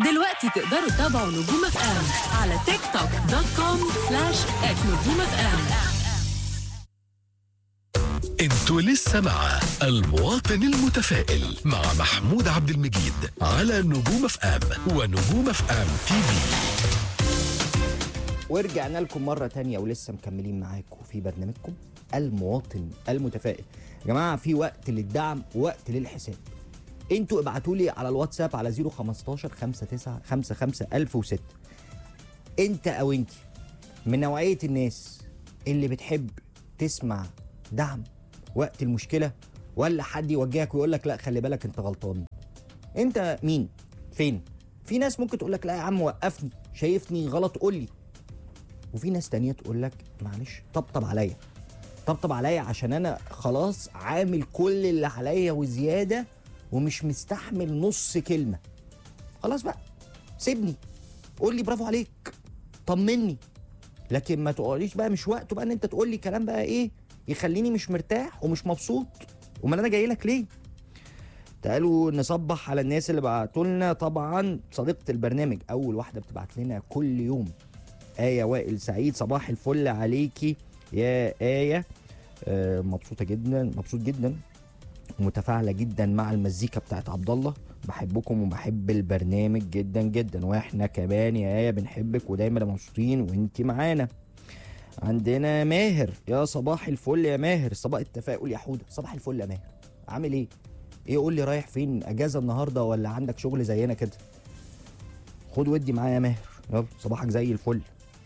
دلوقتي تقدروا تتابعوا نجوم اف ام على تيك توك .com/@نجوم اف ام. انتوا لسه مع المواطن المتفائل مع محمود عبد المجيد على نجوم اف ام ونجوم اف ام تي في. ورجعنا لكم مرة تانية ولسه مكملين معاكم في برنامجكم المواطن المتفائل. يا جماعة في وقت للدعم ووقت للحساب. انتوا ابعتوا لي على الواتساب على 015 59 55 1006. انت او انت من نوعية الناس اللي بتحب تسمع دعم وقت المشكلة، ولا حد يوجهك ويقول لك لا خلي بالك انت غلطان؟ انت مين؟ فين؟ في ناس ممكن تقول لك لا يا عم وقفني، شايفني غلط قول لي. وفي ناس تانية تقول لك معلش طبطب عليا، طبطب عليا عشان انا خلاص عامل كل اللي عليا وزيادة ومش مستحمل نص كلمة. خلاص بقى سيبني، قول لي برافو عليك، طمني. لكن ما تقوليش بقى مش وقته بقى ان انت تقول لي كلام بقى ايه يخليني مش مرتاح ومش مبسوط. امال انا جاي لك ليه؟ تعالوا نصبح على الناس اللي بعتوا لنا. طبعا صديقة البرنامج اول واحدة بتبعت لنا كل يوم آية وائل سعيد. صباح الفل عليكي يا آية. مبسوطة جدا، مبسوط جدا ومتفاعلة جدا مع المزيكا بتاعت عبد الله. بحبكم وبحب البرنامج جدا جدا، واحنا كمان يا آية بنحبك ودايما مبسوطين وانت معانا. عندنا ماهر، يا صباح الفل يا ماهر، صباح التفاؤل يا حودة. صباح الفل يا ماهر، عامل ايه؟ ايه قول لي رايح فين؟ اجازة النهاردة ولا عندك شغل زينا كده؟ خد ودي معايا يا ماهر، يلا صباحك زي الفل.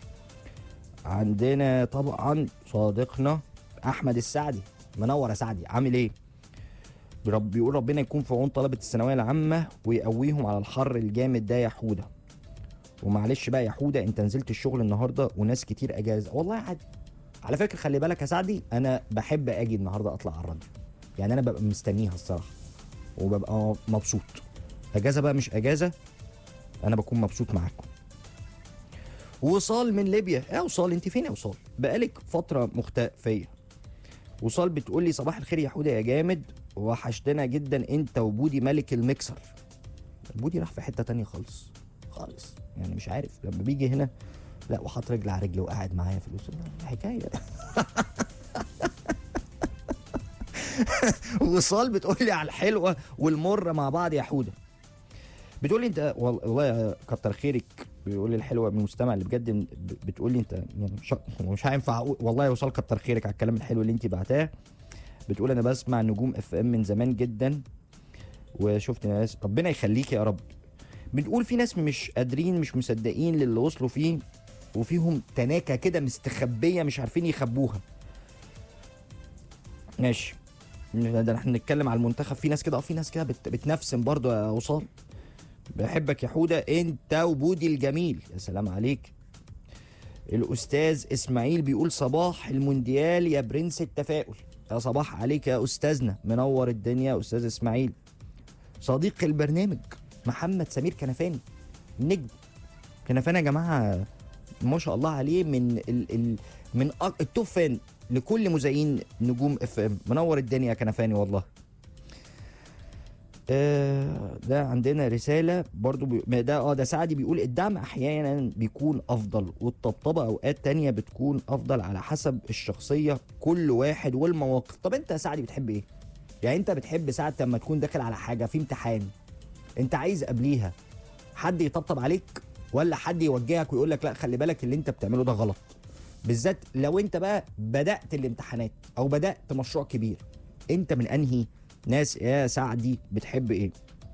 عندنا طبعا صديقنا احمد السعدي، منور يا سعدي، عامل ايه؟ بيقول ربنا يكون في عون طلبة الثانوية العامة ويقويهم على الحر الجامد ده يا حودة. ومعلش بقى يا حودة انت نزلت الشغل النهارده وناس كتير اجازة، والله عادي. على فكرة خلي بالك يا سعدي، انا بحب اجي النهارده اطلع على الراديو، يعني انا ببقى مستنيها الصراحة وببقى مبسوط. اجازة بقى مش اجازة انا بكون مبسوط معاكم. وصال من ليبيا، يا وصال انت فين يا وصال؟ بقالك فترة مختفية. وصال بتقول لي صباح الخير يا حودة يا جامد، وحشتنا جدا انت وبودي ملك المكسر. بودي راح في حتة تانية خالص خالص، يعني مش عارف لما بيجي هنا لا وحط رجل على رجل وقاعد معايا في الأسرة حكاية. وصال بتقول لي على الحلوة والمرة مع بعض يا حودة. بتقول لي انت والله كتر خيرك. بيقول لي الحلوه من المستمع اللي بجد بتقول لي انت يعني مش هينفع والله يا وصال كتر خيرك على الكلام الحلو اللي انت بعتاه. بتقول انا بسمع نجوم اف ام من زمان جدا وشفت ناس ربنا يخليك يا رب. بنقول في ناس مش قادرين مش مصدقين للي وصلوا فيه وفيهم تناكه كده مستخبيه مش عارفين يخبوها. ماشي ده احنا بنتكلم على المنتخب، في ناس كده في ناس كده بتنفسم برضو يا وصال. بحبك يا حودة انت وبودي الجميل، يا سلام عليك. الاستاذ اسماعيل بيقول صباح المونديال يا برنس التفاؤل. يا صباح عليك يا استاذنا، منور الدنيا يا استاذ اسماعيل. صديق البرنامج محمد سمير كنفاني، نجم كنفاني يا جماعه ما شاء الله عليه، من التوب فان لكل مذيعين نجوم اف ام. منور الدنيا يا كنفاني والله. ده عندنا رسالة برضو ده سعدي بيقول الدعم احيانا بيكون افضل والطبطبة اوقات تانية بتكون افضل على حسب الشخصية كل واحد والمواقف. طب انت يا سعدي بتحب ايه؟ يعني انت بتحب ساعة لما تكون داخل على حاجة في امتحان انت عايز قبليها حد يطبطب عليك، ولا حد يوجهك ويقول لك لا خلي بالك اللي انت بتعمله ده غلط؟ بالذات لو انت بقى بدأت الامتحانات او بدأت مشروع كبير، انت من انهي ناس يا سعدي بتحب ايه؟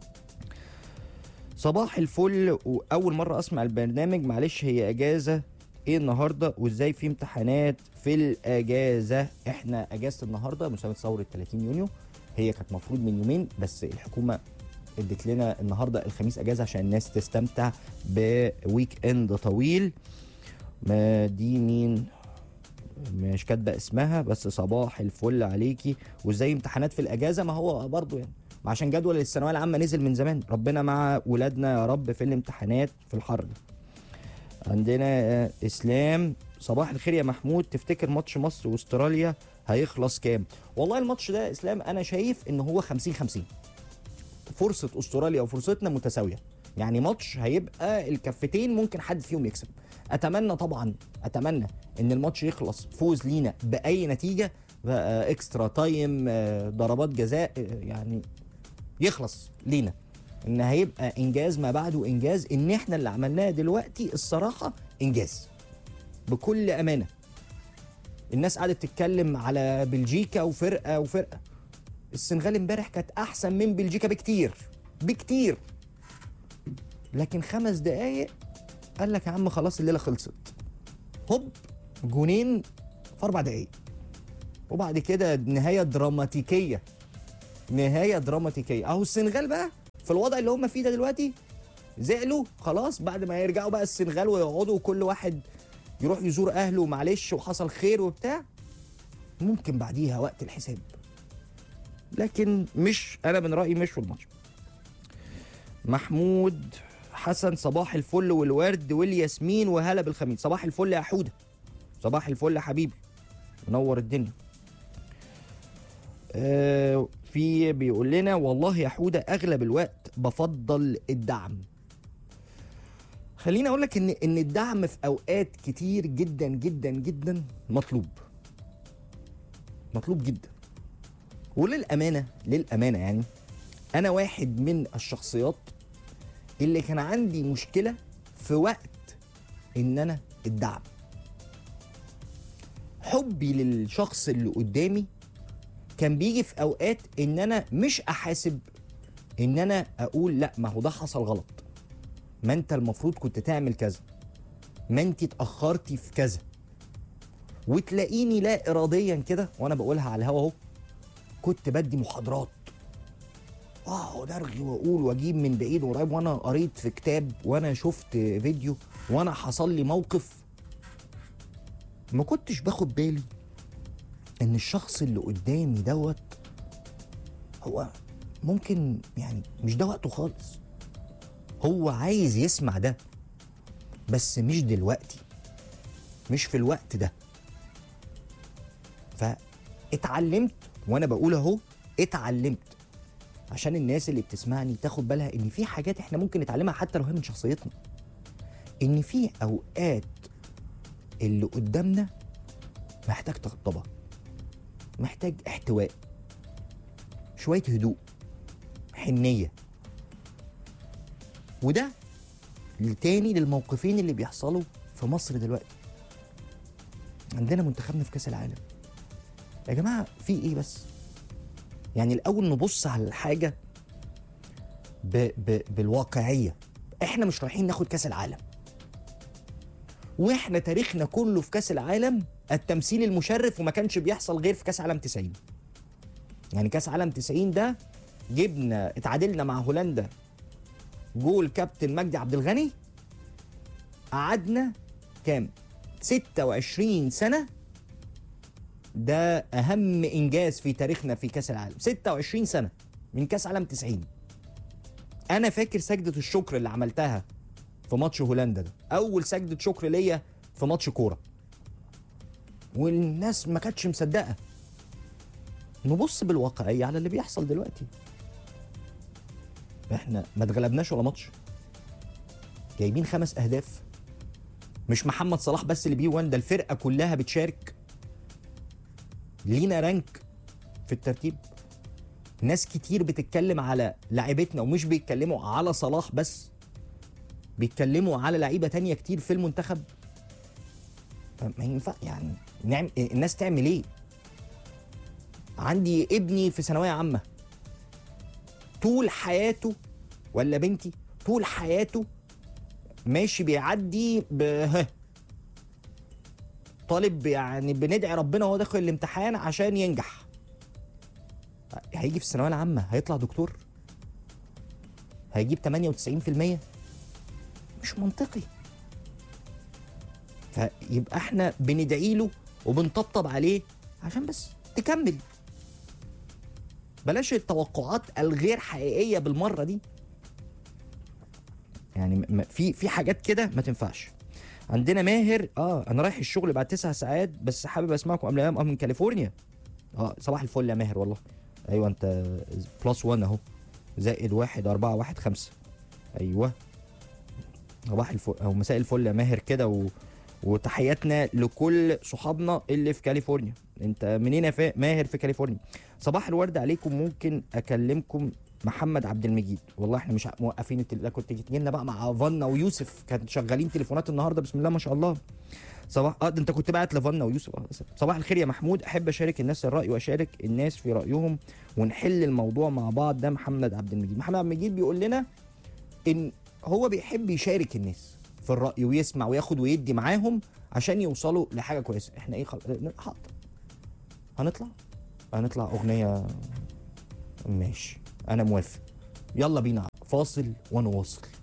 صباح الفل، واول مره اسمع البرنامج، معلش هي اجازه ايه النهارده وازاي في امتحانات في الاجازه؟ احنا اجازه النهارده مسابقه ثوره 30 يونيو، هي كانت مفروض من يومين بس الحكومه ادت لنا النهارده الخميس اجازه عشان الناس تستمتع بويك اند طويل. ما دي مين مش كاتبه اسمها بس صباح الفل عليكي. وازاي امتحانات في الاجازه؟ ما هو برضو يعني عشان جدول الثانويه العامه نزل من زمان. ربنا مع ولادنا يا رب في الامتحانات في الحر ده. عندنا اسلام صباح الخير يا محمود، تفتكر ماتش مصر واستراليا هيخلص كام؟ والله الماتش ده اسلام انا شايف ان هو 50-50، فرصه استراليا وفرصتنا متساويه، يعني ماتش هيبقى الكفتين ممكن حد فيهم يكسب. اتمنى طبعا، اتمنى ان الماتش يخلص فوز لينا باي نتيجه بقى، اكسترا تايم، ضربات جزاء، يعني يخلص لينا، ان هيبقى انجاز ما بعده انجاز. ان احنا اللي عملناه دلوقتي الصراحه انجاز بكل امانه. الناس قاعده تتكلم على بلجيكا وفرقه. السنغال امبارح كانت احسن من بلجيكا بكتير بكتير، لكن 5 دقايق قال لك يا عم خلاص الليله خلصت، هوب جونين في 4 دقايق، وبعد كده نهايه دراماتيكيه. اهو السنغال بقى في الوضع اللي هم فيه ده دلوقتي زعلوا خلاص، بعد ما يرجعوا بقى السنغال ويقعدوا وكل واحد يروح يزور اهله ومعلش وحصل خير وبتاع، ممكن بعديها وقت الحساب. لكن مش، انا من رايي مش في الماتش. محمود حسن صباح الفل والورد والياسمين وهلا بالخميس. صباح الفل يا حوده، صباح الفل يا حبيبي، منور الدنيا. في بيقول لنا والله يا حوده اغلب الوقت بفضل الدعم. خليني اقول لك ان الدعم في اوقات كتير جدا جدا جدا مطلوب جدا. وللامانه يعني انا واحد من الشخصيات اللي كان عندي مشكله في وقت ان انا الدعم. حبي للشخص اللي قدامي كان بيجي في اوقات ان انا مش احاسب، ان انا اقول لا ما هو ده حصل غلط، ما انت المفروض كنت تعمل كذا، ما انت اتاخرتي في كذا. وتلاقيني لا اراديا كده وانا بقولها على الهوا اهو كنت بدي محاضرات درغي واقول واجيب من بعيد وقريب، وانا قريت في كتاب، وانا شفت فيديو، وانا حصل لي موقف. ما كنتش باخد بالي ان الشخص اللي قدامي دوت هو ممكن يعني مش ده وقته خالص، هو عايز يسمع ده بس مش دلوقتي، مش في الوقت ده. فاتعلمت، وانا بقول اهو اتعلمت عشان الناس اللي بتسمعني تاخد بالها ان في حاجات احنا ممكن نتعلمها حتى لو هي من شخصيتنا. ان في اوقات اللي قدامنا محتاج تخطبها، محتاج احتواء، شوية هدوء، حنية. وده تاني للموقفين اللي بيحصلوا في مصر دلوقتي. عندنا منتخبنا في كاس العالم يا جماعة، في ايه بس؟ يعني الاول نبص على الحاجة بالواقعية. احنا مش رايحين ناخد كاس العالم، واحنا تاريخنا كله في كاس العالم التمثيل المشرف، وما كانش بيحصل غير في كاس عالم 90. يعني كاس عالم 90 ده جبنا اتعادلنا مع هولندا، جول كابتن مجدي عبد الغني. قعدنا كام؟ 26 سنة. ده أهم إنجاز في تاريخنا في كاس العالم، 26 سنة من كاس عالم 90. أنا فاكر سجدة الشكر اللي عملتها في ماتش هولندا ده، أول سجدة شكر ليا في ماتش كورة، والناس ما كانتش مصدقة. نبص بالواقعية على اللي بيحصل دلوقتي. احنا ما اتغلبناش ولا ماتش، جايبين 5 أهداف، مش محمد صلاح بس اللي بيه وان، ده الفرقة كلها بتشارك، لينا رانك في الترتيب. ناس كتير بتتكلم على لاعيبتنا ومش بيتكلموا على صلاح بس، بيتكلموا على لعيبة تانية كتير في المنتخب. ما ينفع يعني الناس تعمل ايه؟ عندي ابني في ثانوية عامة طول حياته، ولا بنتي طول حياته ماشي بيعدي طالب، يعني بندعي ربنا وهو داخل الامتحان عشان ينجح. هيجي في الثانوية العامة هيطلع دكتور؟ هيجيب 98%؟ مش منطقي. فيبقى احنا بندعي له وبنطبطب عليه عشان بس تكمل. بلاش التوقعات الغير حقيقية بالمرة دي. يعني في حاجات كده ما تنفعش. عندنا ماهر، انا رايح الشغل بعد 9 ساعات بس حابب اسمعكم قبل ما انام من كاليفورنيا. صباح الفل يا ماهر والله. ايوه انت +1 اهو، +1 4 1 5. ايوه صباح الفل او مساء الفل يا ماهر كده وتحياتنا لكل صحابنا اللي في كاليفورنيا. انت منين يا ماهر؟ في كاليفورنيا. صباح الورد عليكم، ممكن اكلمكم محمد عبد المجيد؟ والله احنا مش موقفين كنت تجي لنا بقى مع فانا ويوسف، كانوا شغالين تليفونات النهارده بسم الله ما شاء الله. صباح ده انت كنت باعت لفانا ويوسف. صباح الخير يا محمود، احب اشارك الناس الراي واشارك الناس في رايهم ونحل الموضوع مع بعض. ده محمد عبد المجيد. محمد عبد المجيد بيقول لنا ان هو بيحب يشارك الناس في الراي ويسمع وياخد ويدي معاهم عشان يوصلوا لحاجه كويسه. احنا ايه حاضر هنطلع اغنيه، ماشي انا موافق. يلا بينا فاصل ونواصل.